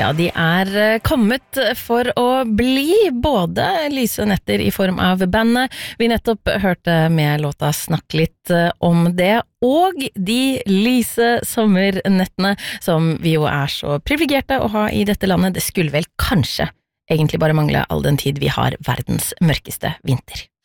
Ja, de kommet for å bli både lyse netter i form av bandet. Vi nettopp hørte med låta Snakk litt om det, og de lyse sommernettene som vi jo så privilegerte å ha i dette landet. Det skulle vel kanskje egentlig bare mangle all den tid vi har verdens mørkeste vinter.